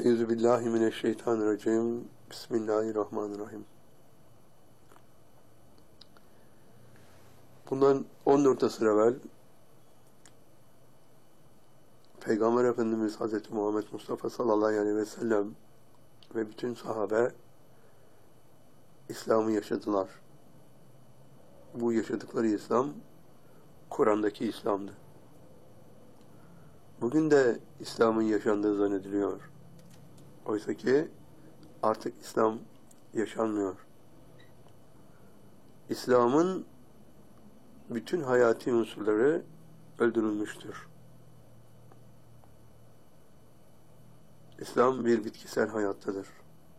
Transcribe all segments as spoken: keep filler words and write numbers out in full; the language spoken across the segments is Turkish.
Euzubillahimineşşeytanirracim. Bismillahirrahmanirrahim. Bundan on dört asır evvel Peygamber Efendimiz Hazreti Muhammed Mustafa sallallahu aleyhi ve sellem ve bütün sahabe İslam'ı yaşadılar. Bu yaşadıkları İslam, Kur'an'daki İslam'dı. Bugün de İslam'ın yaşandığı zannediliyor. Oysa ki artık İslam yaşanmıyor. İslam'ın bütün hayati unsurları öldürülmüştür. İslam bir bitkisel hayattadır.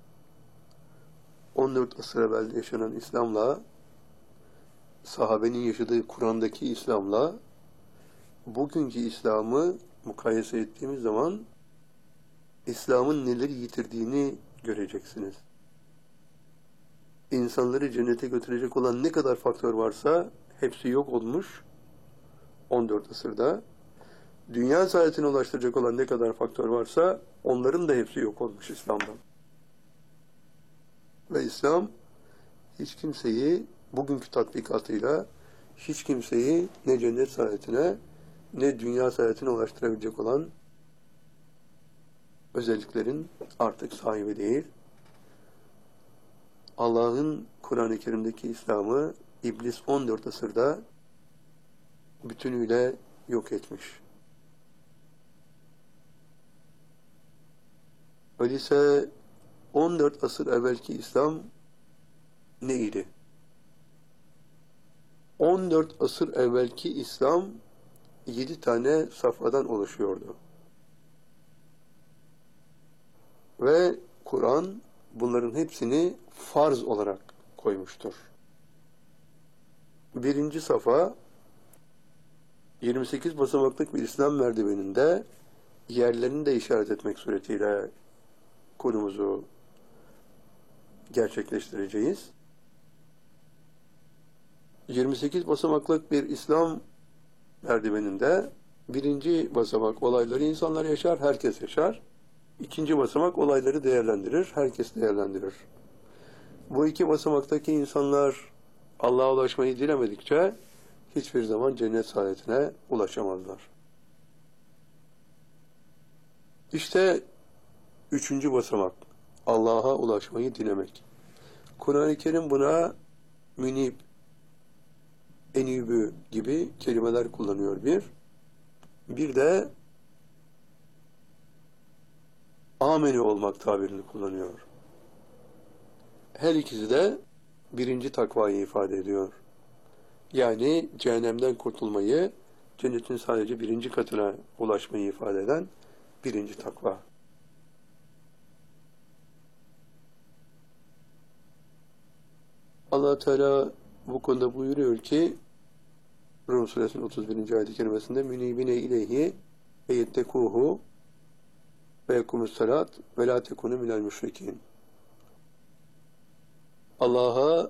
on dört asır evvel yaşanan İslam'la, sahabenin yaşadığı Kur'an'daki İslam'la bugünkü İslam'ı mukayese ettiğimiz zaman İslam'ın neleri yitirdiğini göreceksiniz. İnsanları cennete götürecek olan ne kadar faktör varsa hepsi yok olmuş on dört asırda. Dünya saadetine ulaştıracak olan ne kadar faktör varsa onların da hepsi yok olmuş İslam'dan. Ve İslam hiç kimseyi bugünkü tatbikatıyla hiç kimseyi ne cennet saadetine ne dünya saadetine ulaştırabilecek olan özelliklerin artık sahibi değil. Allah'ın Kur'an-ı Kerim'deki İslam'ı İblis on dört asırda bütünüyle yok etmiş. Öyleyse on dört asır evvelki İslam neydi? on dört asır evvelki İslam yedi tane safhadan oluşuyordu. Ve Kur'an bunların hepsini farz olarak koymuştur. Birinci safa yirmi sekiz basamaklık bir İslam merdiveninde yerlerini de işaret etmek suretiyle konumuzu gerçekleştireceğiz. yirmi sekiz basamaklık bir İslam merdiveninde birinci basamak olayları insanlar yaşar, herkes yaşar. İkinci basamak olayları değerlendirir, herkes değerlendirir. Bu iki basamaktaki insanlar Allah'a ulaşmayı dilemedikçe hiçbir zaman cennet saadetine ulaşamazlar. İşte üçüncü basamak, Allah'a ulaşmayı dilemek. Kur'an-ı Kerim buna münib, enibü gibi kelimeler kullanıyor bir. Bir de ameni olmak tabirini kullanıyor. Her ikisi de birinci takvayı ifade ediyor. Yani cehennemden kurtulmayı, cennetin sadece birinci katına ulaşmayı ifade eden birinci takva. Allah Teala bu konuda buyuruyor ki Rum Suresinin otuz birinci ayet-i kerimesinde münibine ileyhi ve yettekuhu ve yekumus salat ve la tekunu minel müşrikin. Allah'a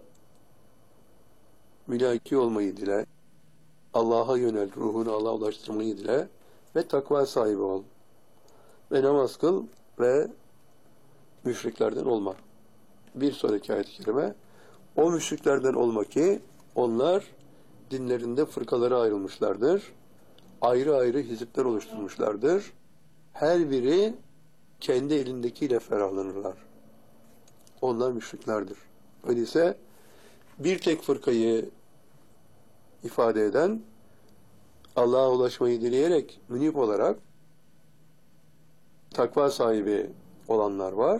mülaki olmayı dile, Allah'a yönel, ruhunu Allah'a ulaştırmayı dile ve takva sahibi ol. Ve namaz kıl ve müşriklerden olma. Bir sonraki ayet-i kerime, o müşriklerden olma ki onlar dinlerinde fırkalara ayrılmışlardır. Ayrı ayrı hizipler oluşturmuşlardır. Her biri kendi elindekiyle ferahlanırlar. Onlar müşriklerdir. Öyleyse bir tek fırkayı ifade eden Allah'a ulaşmayı dileyerek münib olarak takva sahibi olanlar var.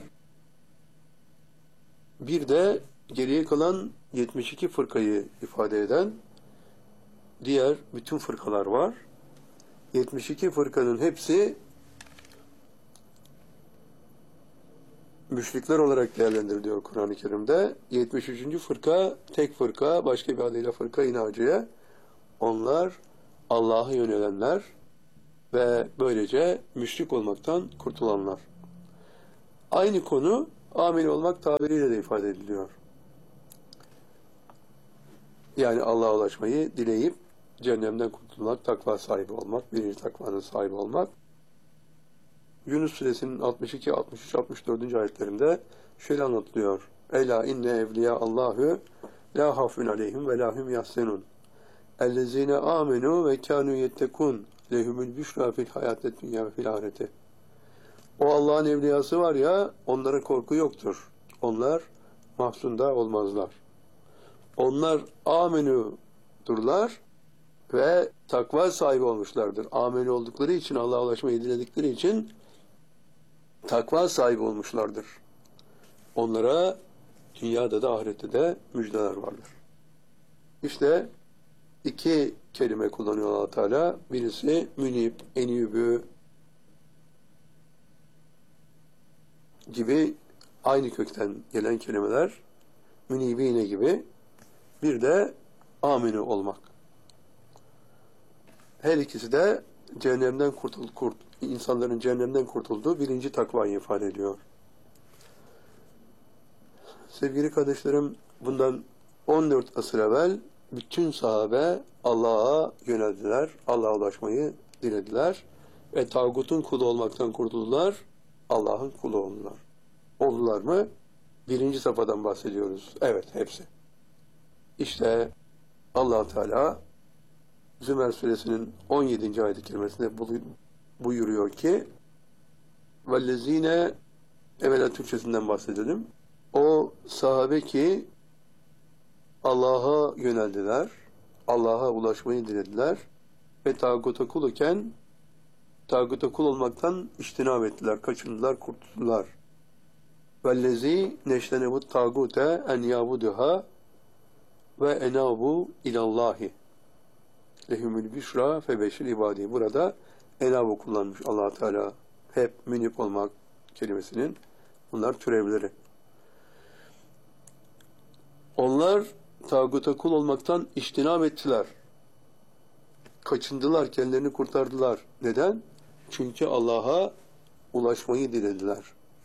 Bir de geriye kalan yetmiş iki fırkayı ifade eden diğer bütün fırkalar var. yetmiş iki fırkanın hepsi müşrikler olarak değerlendiriliyor Kur'an-ı Kerim'de. yetmiş üçüncü fırka tek fırka, başka bir adıyla fırka-i naciye. Onlar Allah'a yönelenler ve böylece müşrik olmaktan kurtulanlar. Aynı konu amel olmak tabiriyle de ifade ediliyor. Yani Allah'a ulaşmayı dileyip cehennemden kurtulmak, takva sahibi olmak, birinci takvanın sahibi olmak Yunus suresinin altmış iki, altmış üç, altmış dördüncü ayetlerinde şöyle anlatılıyor. Ela inne evliya Allahu la hafun aleyhim ve lahum yahsenun. Ellezine amenu ve kanu yettekun lehumul büşra fil hayatet dünya ve fil ahireti. O Allah'ın evliyası var ya, onlara korku yoktur. Onlar mahzunda olmazlar. Onlar amenudurlar ve takva sahibi olmuşlardır. Ameli oldukları için, Allah'a ulaşmayı diledikleri için takva sahibi olmuşlardır. Onlara dünyada da ahirette de müjdeler vardır. İşte iki kelime kullanıyor Allah Teala. Birisi münib, enibü gibi aynı kökten gelen kelimeler. Münibine gibi. Bir de aminu olmak. Her ikisi de cehennemden kurtul, kurt, insanların cehennemden kurtulduğu birinci takvayı ifade ediyor. Sevgili kardeşlerim, bundan on dört asır evvel bütün sahabe Allah'a yöneldiler, Allah'a ulaşmayı dilediler ve tağutun kulu olmaktan kurtuldular, Allah'ın kulu oldular. Oldular mı? Birinci safhadan bahsediyoruz. Evet, hepsi. İşte Allah Teala Zümer suresinin on yedinci ayet-i kerimesinde buyuruyor ki vellezine, evvela Türkçesinden bahsedelim. O sahabe ki Allah'a yöneldiler, Allah'a ulaşmayı dilediler ve tağuta kul iken tağuta kul olmaktan iştinab ettiler, kaçındılar, kurtuldular. Vellezi neştenebut tağute en yabuduha ve enabu ilallahi lehumül büşra febeşir ibadi. Burada enabu kullanmış Allah Teala. Hep münip olmak kelimesinin bunlar türevleri. Onlar tağuta kul olmaktan iştinab ettiler. Kaçındılar, kendilerini kurtardılar. Neden? Çünkü Allah'a ulaşmayı dilediler.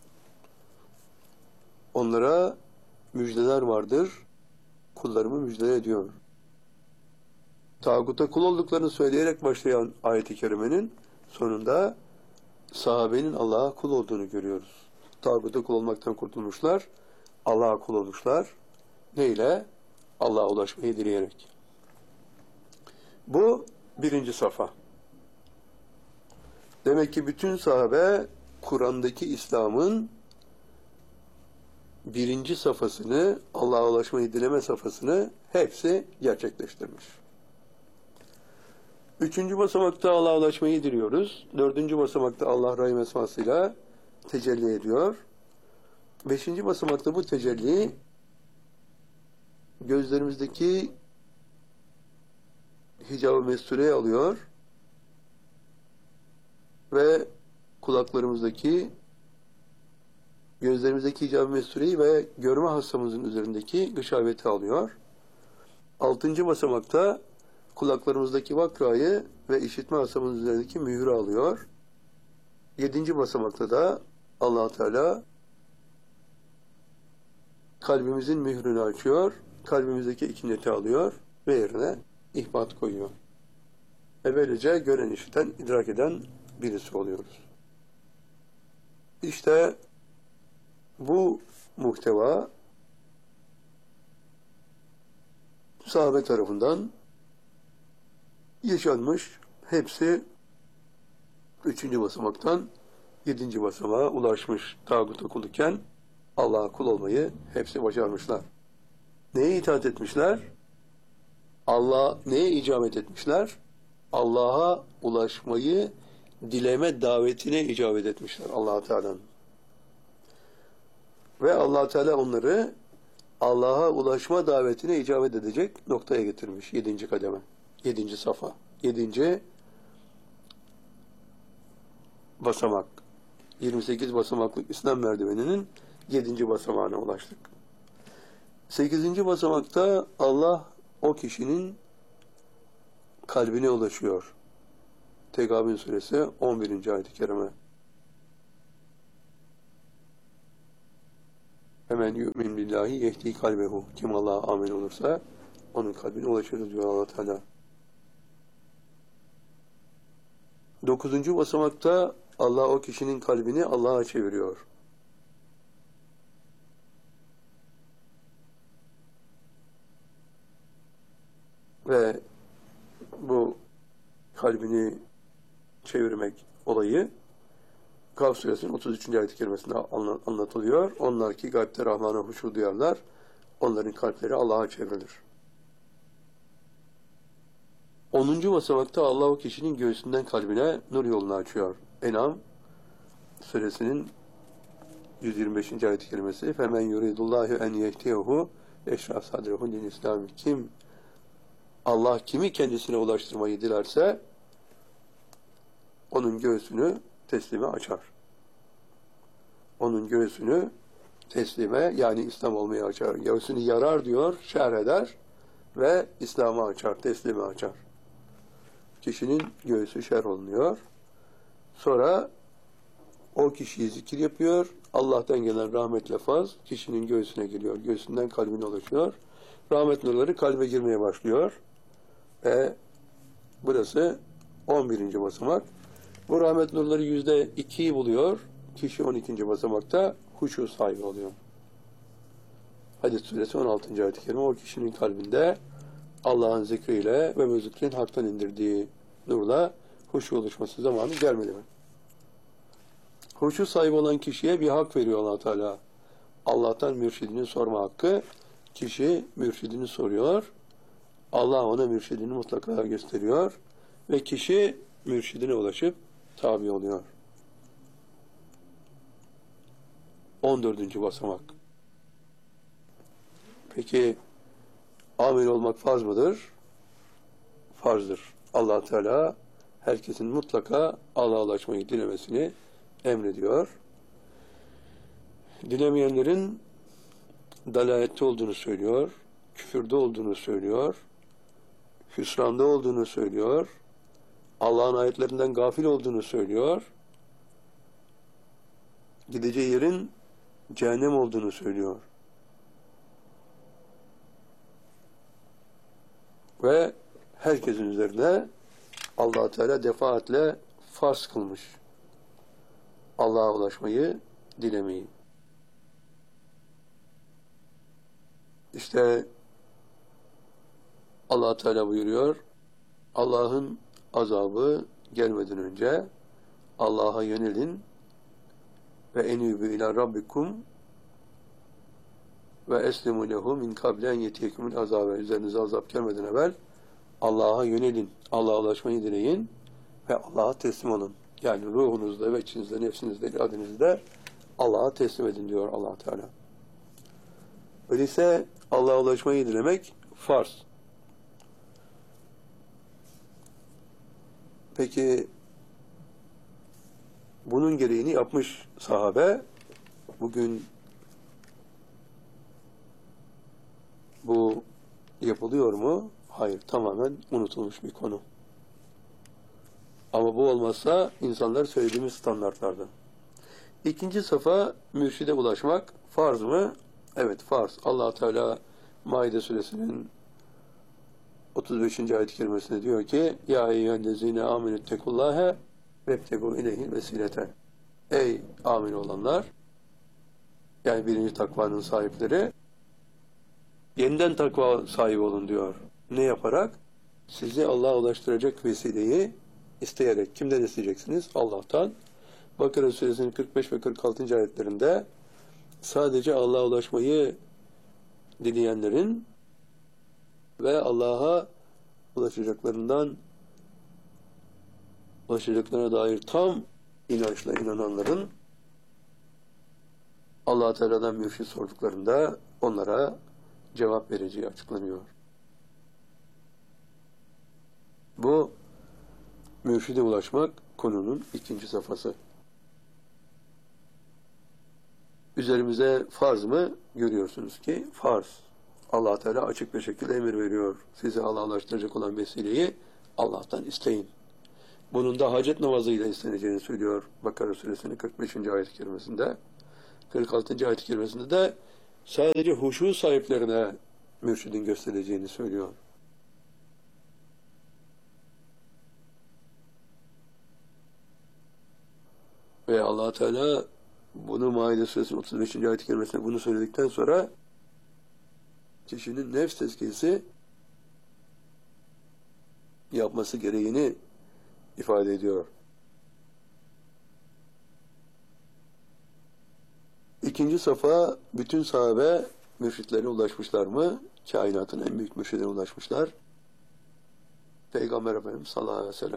Onlara müjdeler vardır. Kullarımı müjde ediyor. Tağuta kul olduklarını söyleyerek başlayan ayet-i kerimenin sonunda sahabenin Allah'a kul olduğunu görüyoruz. Tağuta kul olmaktan kurtulmuşlar. Allah'a kul olmuşlar. Neyle? Allah'a ulaşmayı dileyerek. Bu birinci safa. Demek ki bütün sahabe Kur'an'daki İslam'ın birinci safhasını, Allah'a ulaşmayı dileme safhasını hepsi gerçekleştirmiş. Üçüncü basamakta Allah'a ulaşmayı diliyoruz. Dördüncü basamakta Allah Rahim esmasıyla tecelli ediyor. Beşinci basamakta bu tecelli gözlerimizdeki hicab-ı mestureyi alıyor ve kulaklarımızdaki, gözlerimizdeki hicab-ı mestureyi ve görme hastamızın üzerindeki gışaveti alıyor. Altıncı basamakta kulaklarımızdaki vakrayı ve işitme hastamızın üzerindeki mührü alıyor. Yedinci basamakta da Allah Teala kalbimizin mührünü açıyor, kalbimizdeki ikinleti alıyor ve yerine ihbat koyuyor. Ve böylece gören, işiten, idrak eden birisi oluyoruz. İşte bu muhteva sahabe tarafından yaşanmış, hepsi üçüncü basamaktan yedinci basamağa ulaşmış. Tağuta kul iken Allah'a kul olmayı hepsi başarmışlar. Neye itaat etmişler? Allah neye icabet etmişler? Allah'a ulaşmayı dileme davetine icabet etmişler Allah Teala'nın. Ve Allah Teala onları Allah'a ulaşma davetine icabet edecek noktaya getirmiş. Yedinci kademe. Yedinci safa. Yedinci basamak. yirmi sekiz basamaklık İslam merdiveninin yedinci basamağına ulaştık. Sekizinci basamakta Allah o kişinin kalbine ulaşıyor. Tegabün suresi on birinci ayet-i kerime. Hemen yu'min billahi yehdi kalbehu. Kim Allah'a amin olursa onun kalbine ulaşır diyor Allah Teala. Dokuzuncu basamakta Allah o kişinin kalbini Allah'a çeviriyor. Ve bu kalbini çevirmek olayı Kaf suresinin otuz üçüncü ayet-i kerimesinde anlatılıyor. Onlar ki kalpte Rahman'a huşu duyarlar, onların kalpleri Allah'a çevrilir. onuncu basamakta Allah o kişinin göğsünden kalbine nur yolunu açıyor. En'am suresinin yüz yirmi beşinci ayet-i kerimesi فَمَنْ يُرِيدُ اللّٰهُ اَنْ يَهْتِيَهُ اَشْرَى صَدْرَهُ لِلْاِسْلَامِ Kim Allah kimi kendisine ulaştırmayı dilerse onun göğsünü teslime açar. Onun göğsünü teslime yani İslam olmaya açar. Göğsünü yarar diyor, şerh eder ve İslam'a açar, teslime açar. Kişinin göğsü şerh olunuyor. Sonra o kişiyi zikir yapıyor. Allah'tan gelen rahmetle faz kişinin göğsüne geliyor. Göğsünden kalbine ulaşıyor. Rahmet nurları kalbe girmeye başlıyor. Ve burası on birinci basamak. Bu rahmet nurları yüzde ikiyi buluyor. Kişi on ikinci basamakta huşu sahibi oluyor. Hadis suresi on altıncı ayet-i kerime o kişinin kalbinde Allah'ın zikriyle ve müzikrin haktan indirdiği nurla huşu oluşması zamanı gelmedi mi? Huşu sahibi olan kişiye bir hak veriyor Allah Teala. Allah'tan mürşidini sorma hakkı. Kişi mürşidini soruyor. Allah ona mürşidini mutlaka gösteriyor. Ve kişi mürşidine ulaşıp tabi oluyor. on dördüncü basamak. Peki amil olmak farz mıdır? Farzdır. Allah Teala herkesin mutlaka Allah'a ulaşmayı dilemesini emrediyor. Dilemeyenlerin dalalette olduğunu söylüyor, küfürde olduğunu söylüyor, hüsranda olduğunu söylüyor, Allah'ın ayetlerinden gafil olduğunu söylüyor, gideceği yerin cehennem olduğunu söylüyor. Ve herkesin üzerine Allah Teala defaatle farz kılmış. Allah'a ulaşmayı dilemeyi. İşte Allah Teala buyuruyor, Allah'ın azabı gelmeden önce Allah'a yönelin ve enübü ila rabbikum ve eslimu lehu min kablen yetiyekumul azabe. Üzerinize azap gelmeden evvel Allah'a yönelin, Allah'a ulaşmayı dileyin ve Allah'a teslim olun. Yani ruhunuzda ve içinizde, nefsinizde, iradenizde Allah'a teslim edin diyor Allah Teala. Öyleyse Allah'a ulaşmayı dilemek farz. Peki bunun gereğini yapmış sahabe. Bugün bu yapılıyor mu? Hayır, tamamen unutulmuş bir konu. Ama bu olmazsa insanlar söylediğimiz standartlarda. İkinci safa mürşide ulaşmak farz mı? Evet, farz. Allah Teala Maide suresinin otuz beşinci ayet-i kerimesinde diyor ki: "Ya eyyühellezine amenüttekullâhe vebtegû ileyhil vesilete." Ey amin olanlar, yani birinci takvanın sahipleri, yeniden takva sahibi olun diyor. Ne yaparak? Sizi Allah'a ulaştıracak vesileyi isteyerek. Kimden isteyeceksiniz? Allah'tan. Bakara suresinin kırk beş ve kırk altıncı ayetlerinde sadece Allah'a ulaşmayı dileyenlerin ve Allah'a ulaşacaklarından ulaşacaklarına dair tam inançla inananların Allah Teala'dan mürşid sorduklarında onlara cevap vereceği açıklanıyor. Bu mürşide ulaşmak konunun ikinci safhası. Üzerimize farz mı? Görüyorsunuz ki farz. Allah Teala açık bir şekilde emir veriyor. Sizi Allah'a ulaştıracak olan vesileyi Allah'tan isteyin. Bunun da hacet namazıyla isteneceğini söylüyor Bakara suresinin kırk beşinci ayet-i kerimesinde. kırk altıncı ayet-i kerimesinde de sadece huşu sahiplerine mürşidin göstereceğini söylüyor. Ve Allah Teala bunu Maide Suresinin otuz beşinci ayet-i kerimesinde bunu söyledikten sonra kişinin nefs tezkiyesi yapması gereğini ifade ediyor. İkinci safa, bütün sahabe mürşitlerine ulaşmışlar mı? Kainatın en büyük mürşidine ulaşmışlar. Peygamber Efendimiz sallallahu aleyhi ve sellem.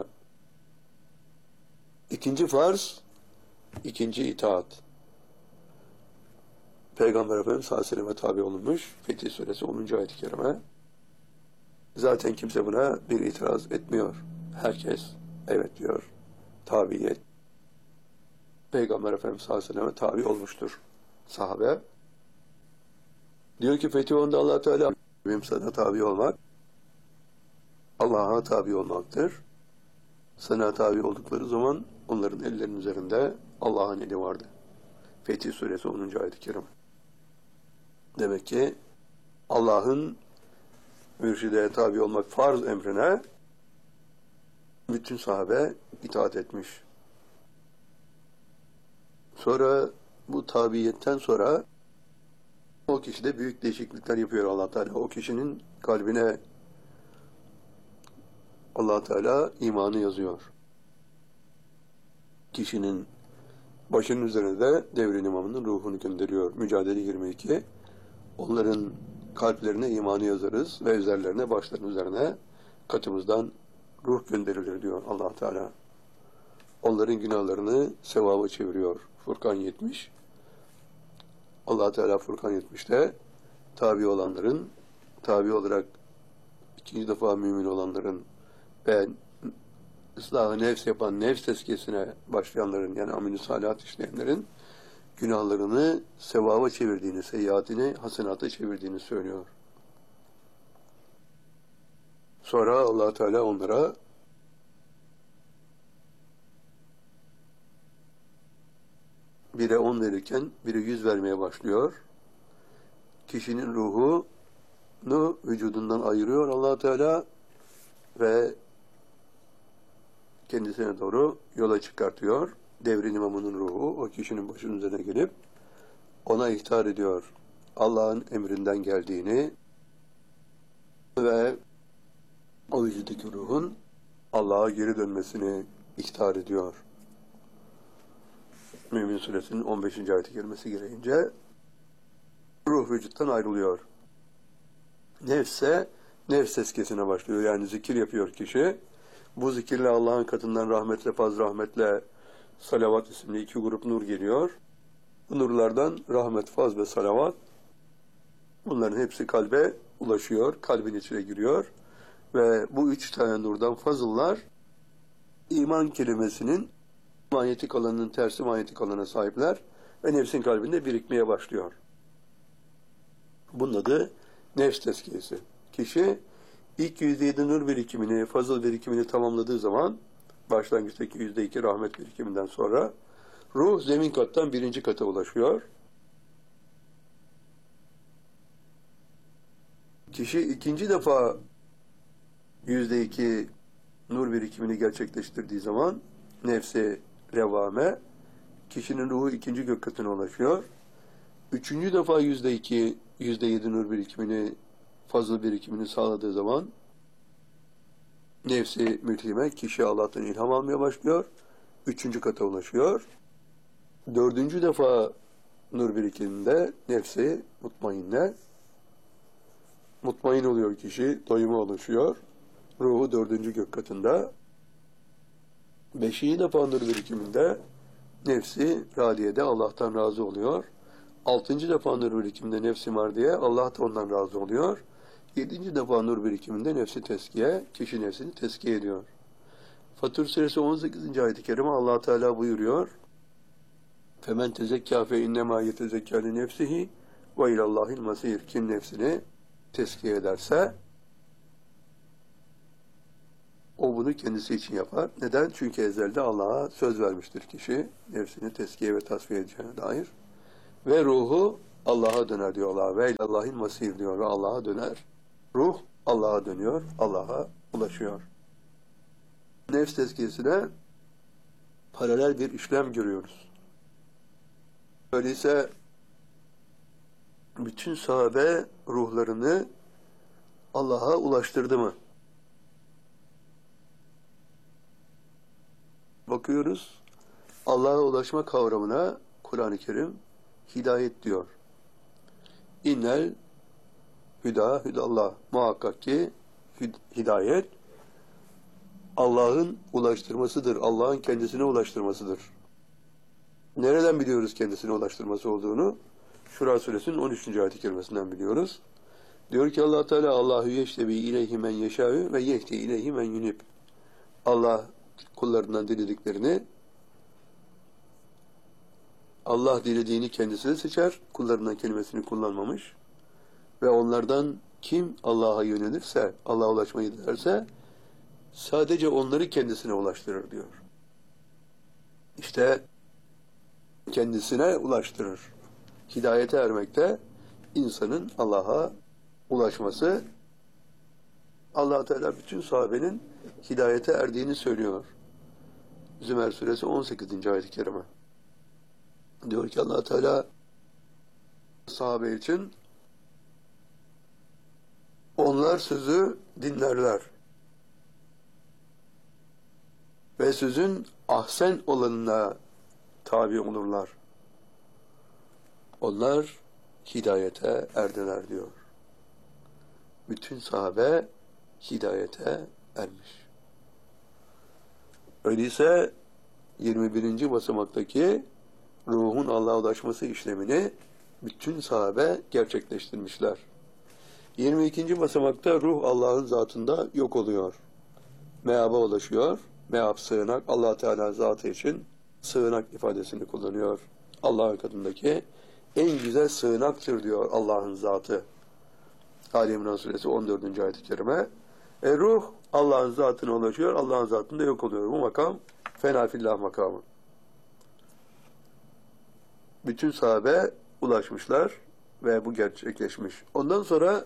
İkinci farz, ikinci itaat. Peygamber Efendimiz sallallahu aleyhi ve selleme tabi olunmuş. Fetih Suresi onuncu ayet-i kerime. Zaten kimse buna bir itiraz etmiyor. Herkes evet diyor. Tabiyet. Peygamber Efendimiz sallallahu aleyhi ve selleme tabi olmuştur sahabe. Diyor ki Fetih onda Allah Teala benim sana tabi olmak Allah'a tabi olmaktır. Sana tabi oldukları zaman onların ellerinin üzerinde Allah'ın eli vardı. Fetih Suresi onuncu ayet-i kerime. Demek ki Allah'ın mürşide tabi olmak farz emrine bütün sahabe itaat etmiş. Sonra bu tabiyetten sonra o kişi de büyük değişiklikler yapıyor Allah Teala. O kişinin kalbine Allah Teala imanı yazıyor. Kişinin başının üzerine de devrin imamının ruhunu gönderiyor. Mücadele yirmi iki. Onların kalplerine imanı yazarız ve üzerlerine, başlarının üzerine katımızdan ruh gönderilir diyor Allah Teala. Onların günahlarını sevaba çeviriyor. Furkan yetmiş. Allah Teala Furkan yetmişte tabi olanların, tabi olarak ikinci defa mümin olanların ve ıslah-ı nefs yapan, nefs tezkiyesine başlayanların, yani amel-i salihat işleyenlerin günahlarını sevaba çevirdiğini, seyyiatini hasenata çevirdiğini söylüyor. Sonra Allah Teala onlara bire on verirken bire yüz vermeye başlıyor. Kişinin ruhunu vücudundan ayırıyor Allah Teala ve kendisine doğru yola çıkartıyor. Devrin imamının ruhu o kişinin başının üzerine gelip ona ihtar ediyor. Allah'ın emrinden geldiğini ve o vücuttaki ruhun Allah'a geri dönmesini ihtar ediyor. Mümin Suresinin on beşinci ayet-i kerimesi gereğince ruh vücuttan ayrılıyor. Nefse, nefs tezkiyesine başlıyor. Yani zikir yapıyor kişi. Bu zikirle Allah'ın katından rahmetle, faz rahmetle salavat isimli iki grup nur geliyor. Bu nurlardan rahmet, faz ve salavat, bunların hepsi kalbe ulaşıyor, kalbin içine giriyor. Ve bu üç tane nurdan fazıllar iman kelimesinin manyetik alanının tersi manyetik alana sahipler ve nefsin kalbinde birikmeye başlıyor. Bunun adı nefs tezkiyesi. Kişi ilk yüzde yedi nur birikimini, fazıl birikimini tamamladığı zaman, başlangıçtaki yüzde iki rahmet birikiminden sonra ruh zemin kattan birinci kata ulaşıyor. Kişi ikinci defa yüzde iki nur birikimini gerçekleştirdiği zaman nefsi revame, kişinin ruhu ikinci gök katına ulaşıyor. Üçüncü defa yüzde iki, yüzde yedi nur birikimini, fazla birikimini sağladığı zaman nefsi mülhime, kişi Allah'tan ilham almaya başlıyor. Üçüncü kata ulaşıyor. Dördüncü defa nur birikiminde nefsi mutmainne, mutmain oluyor kişi, doyuma ulaşıyor. Ruhu dördüncü gök katında. Beşinci defa nur birikiminde nefsi radiyede Allah'tan razı oluyor. Altıncı defa nur birikiminde nefsi mardiye, Allah da ondan razı oluyor. Yedinci defa nur birikiminde nefsi teskiye, kişi nefsini teskiye ediyor. Fatır Suresi on sekizinci ayet-i kerime Allah Teala buyuruyor. Femen tezekkâ fe innemâ yetezekkâ li nefsihi ve ilallâhil masîr. Kim nefsini teskiye ederse o bunu kendisi için yapar. Neden? Çünkü ezelde Allah'a söz vermiştir kişi. Nefsini teskiye ve tasfiye edeceğine dair. Ve ruhu Allah'a döner diyor Allah. Ve Allah'ın masir diyor ve Allah'a döner. Ruh Allah'a dönüyor, Allah'a ulaşıyor. Nefs tezkiyesine paralel bir işlem görüyoruz. Öyleyse bütün sahabe ruhlarını Allah'a ulaştırdı mı? Bakıyoruz, Allah'a ulaşma kavramına Kur'an-ı Kerim hidayet diyor. İnnel hüda hüdallah. Muhakkak ki hidayet Allah'ın ulaştırmasıdır. Allah'ın kendisine ulaştırmasıdır. Nereden biliyoruz kendisine ulaştırması olduğunu? Şura suresinin on üçüncü ayet-i kerimesinden biliyoruz. Diyor ki Allah Teala Allahu yeştebi ileyhi men yeşâ'ü ve yehdi ileyhi men yunib. Allah kullarından dilediklerini Allah dilediğini kendisine seçer. Kullarından kelimesini kullanmamış. Ve onlardan kim Allah'a yönelirse, Allah'a ulaşmayı dilerse sadece onları kendisine ulaştırır diyor. İşte kendisine ulaştırır. Hidayete ermekte insanın Allah'a ulaşması. Allah Teala bütün sahabenin hidayete erdiğini söylüyor. Zümer suresi on sekizinci ayet-i kerime. Diyor ki Allah Teala sahabe için onlar sözü dinlerler ve sözün ahsen olanına tabi olurlar. Onlar hidayete erdiler diyor. Bütün sahabe hidayete ermiş. Öyleyse yirmi birinci basamaktaki ruhun Allah'a ulaşması işlemini bütün sahabe gerçekleştirmişler. yirmi ikinci basamakta ruh Allah'ın zatında yok oluyor. Meaba ulaşıyor. Meab sığınak, Allah Teala zatı için sığınak ifadesini kullanıyor. Allah'ın katındaki en güzel sığınaktır diyor Allah'ın zatı. Ali İmran suresi on dördüncü ayet-i kerime. E ruh Allah'ın zatına ulaşıyor, Allah'ın zatında yok oluyor. Bu makam fena fillah makamı. Bütün sahabe ulaşmışlar ve bu gerçekleşmiş. Ondan sonra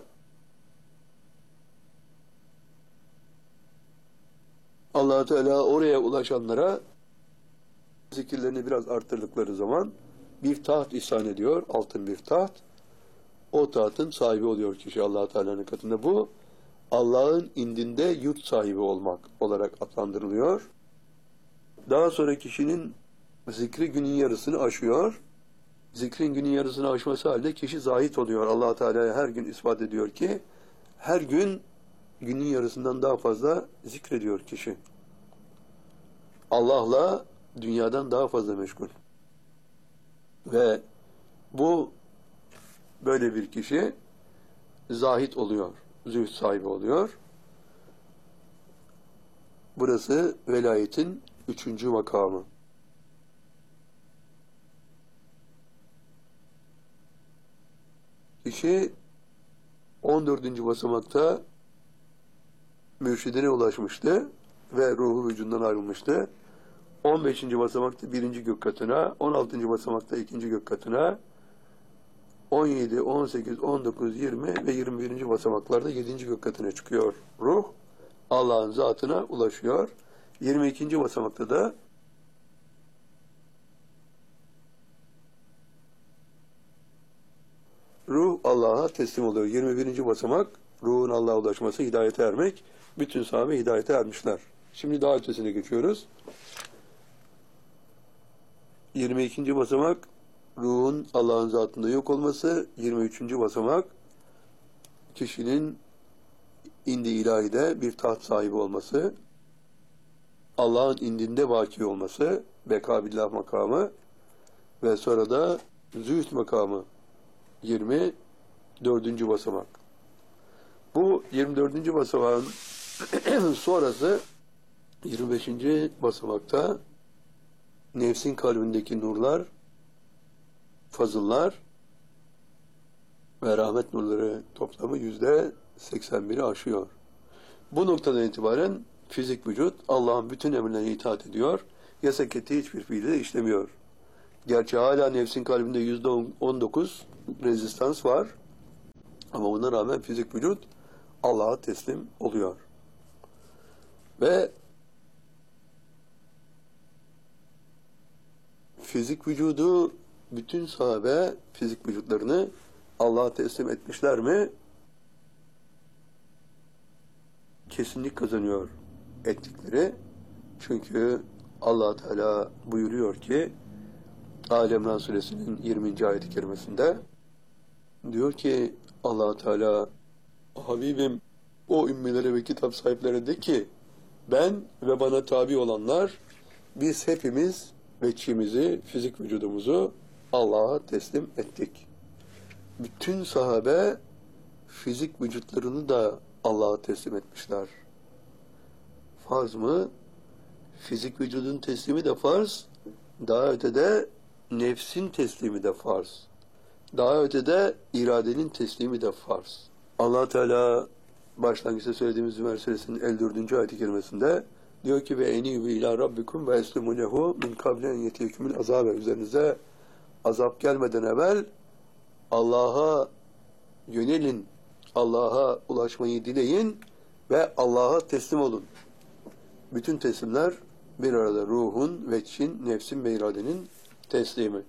Allah Teala oraya ulaşanlara zikirlerini biraz arttırdıkları zaman bir taht ihsan ediyor, altın bir taht. O tahtın sahibi oluyor kişi Allah Teala'nın katında. Bu Allah'ın indinde yurt sahibi olmak olarak adlandırılıyor. Daha sonra kişinin zikri günün yarısını aşıyor. Zikrin günün yarısını aşması halde kişi zahit oluyor. Allah Teala'ya her gün ispat ediyor ki her gün günün yarısından daha fazla zikrediyor kişi. Allah'la dünyadan daha fazla meşgul. Ve bu böyle bir kişi zahit oluyor. Zühd sahibi oluyor. Burası velayetin üçüncü makamı. Kişi on dördüncü basamakta mürşidine ulaşmıştı ve ruhu vücudundan ayrılmıştı. on beşinci basamakta birinci gök katına, on altıncı basamakta ikinci gök katına, on yedi, on sekiz, on dokuz, yirmi ve yirmi birinci basamaklarda yedinci gök katına çıkıyor ruh. Allah'ın zatına ulaşıyor. yirmi ikinci basamakta da ruh Allah'a teslim oluyor. yirmi birinci basamak ruhun Allah'a ulaşması, hidayete ermek. Bütün sahabe hidayete ermişler. Şimdi daha ötesine geçiyoruz. yirmi ikinci basamak ruhun Allah'ın zatında yok olması. yirmi üçüncü basamak kişinin indi ilahide bir taht sahibi olması. Allah'ın indinde vaki olması. Bekabillah makamı. Ve sonra da zühd makamı. yirmi dördüncü basamak. Bu yirmi dördüncü basamağın sonrası yirmi beşinci basamakta nefsin kalbindeki nurlar, fazıllar ve rahmet nurları toplamı yüzde seksen biri aşıyor. Bu noktadan itibaren fizik vücut Allah'ın bütün emrine itaat ediyor. Yasak ettiği hiçbir fiili de işlemiyor. Gerçi hala nefsin kalbinde yüzde on dokuz rezistans var. Ama buna rağmen fizik vücut Allah'a teslim oluyor. Ve fizik vücudu bütün sahabe fizik vücutlarını Allah'a teslim etmişler mi? Kesinlik kazanıyor ettikleri. Çünkü Allah Teala buyuruyor ki Ali İmran suresinin yirminci ayet-i kerimesinde diyor ki Allah Teala Habibim o ümmilere ve kitap sahiplerine de ki ben ve bana tabi olanlar biz hepimiz veçimizi, fizik vücudumuzu Allah'a teslim ettik. Bütün sahabe fizik vücutlarını da Allah'a teslim etmişler. Farz mı? Fizik vücudun teslimi de farz. Daha ötede nefsin teslimi de farz. Daha ötede iradenin teslimi de farz. Allah Teala başlangıçta söylediğimiz Zümer suresinin elli dördüncü ayet-i kerimesinde diyor ki ve enîbû ilâ rabbikum ve eslimû lehu min kable en yetiyekümül azâbe. Üzerinize azap gelmeden evvel Allah'a yönelin, Allah'a ulaşmayı dileyin ve Allah'a teslim olun. Bütün teslimler bir arada ruhun, veçin, nefsin ve iradenin teslimi.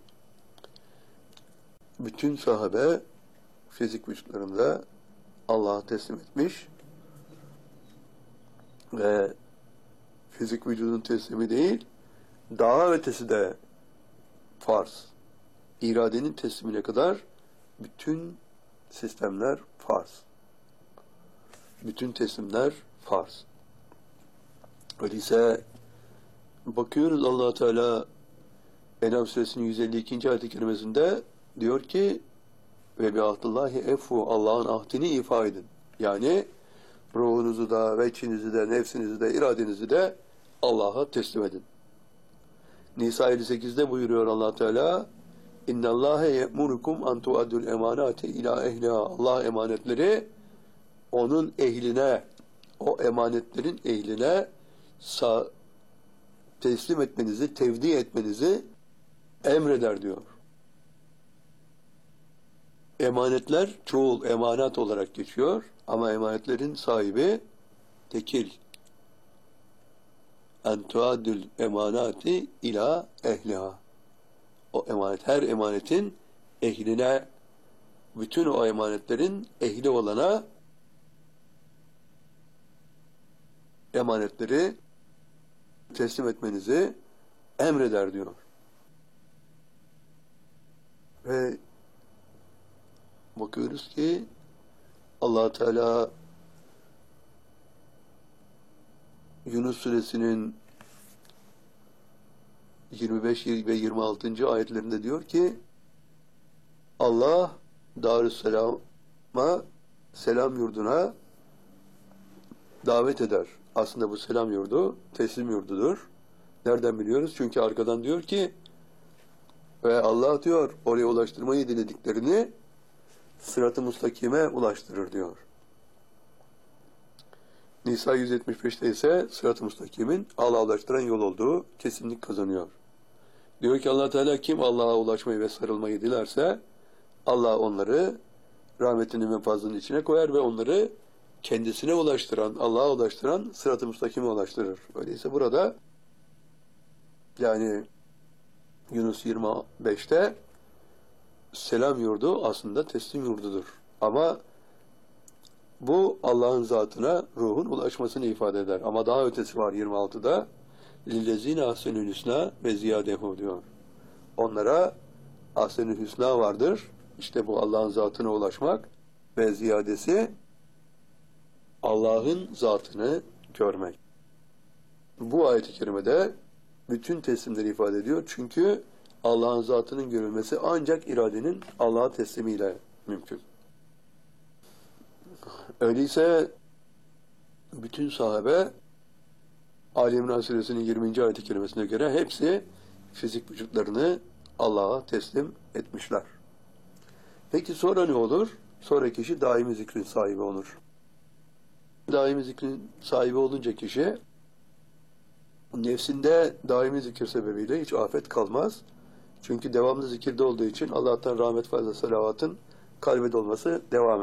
Bütün sahabe fizik vücutlarında Allah'a teslim etmiş ve fizik vücudun teslimi değil, daha ötesi de farz. İradenin teslimine kadar bütün sistemler farz. Bütün teslimler farz. Öyleyse bakıyoruz Allah Teala En'am suresinin yüz elli ikinci ayet-i kerimesinde diyor ki ve bi ahdillahi efu, Allah'ın ahdini ifa edin. Yani ruhunuzu da, veçinizi de, nefsinizi de, iradenizi de Allah'a teslim edin. Nisa elli sekizde buyuruyor Allah Teala İnna Allahe ye'murukum an tu'addul emanati ila ehliha. Allah emanetleri onun ehline, o emanetlerin ehline sağ, teslim etmenizi, tevdi etmenizi emreder diyor. Emanetler çoğul emanet olarak geçiyor ama emanetlerin sahibi tekil. En tuaddül emanati ila ehliha. O emanet, her emanetin ehline, bütün o emanetlerin ehli olana emanetleri teslim etmenizi emreder diyor. Ve bakıyoruz ki Allah Teala Yunus suresinin yirmi beş ve yirmi altıncı ayetlerinde diyor ki Allah Darüsselam'a, selam yurduna davet eder. Aslında bu selam yurdu teslim yurdudur. Nereden biliyoruz? Çünkü arkadan diyor ki ve Allah diyor oraya ulaştırmayı dilediklerini sırat-ı mustakime ulaştırır diyor. Nisa yüz yetmiş beşte ise sırat-ı mustakimin Allah'a ulaştıran yol olduğu kesinlik kazanıyor. Diyor ki Allah Teala kim Allah'a ulaşmayı ve sarılmayı dilerse Allah onları rahmetinin ve fazlının içine koyar ve onları kendisine ulaştıran, Allah'a ulaştıran sırat-ı mustakime ulaştırır. Öyleyse burada yani Yunus yirmi beşte selam yurdu aslında teslim yurdudur. Ama bu Allah'ın zatına ruhun ulaşmasını ifade eder. Ama daha ötesi var yirmi altıda. Lillezine ahsenül hüsna ve ziyadehu diyor. Onlara ahsenül hüsna vardır. İşte bu Allah'ın zatına ulaşmak ve ziyadesi Allah'ın zatını görmek. Bu ayet-i kerimede bütün teslimleri ifade ediyor. Çünkü Allah'ın zatının görülmesi ancak iradenin Allah'a teslimiyle mümkün. Öyleyse bütün sahabe Ali İmran suresinin yirminci ayet-i kerimesine göre hepsi fizik vücutlarını Allah'a teslim etmişler. Peki sonra ne olur? Sonra kişi daimi zikrin sahibi olur. Daimi zikrin sahibi olunca kişi nefsinde daimi zikir sebebiyle hiç afet kalmaz. Çünkü devamlı zikirde olduğu için Allah'tan rahmet, fazla salavatın kalbe dolması devam eder.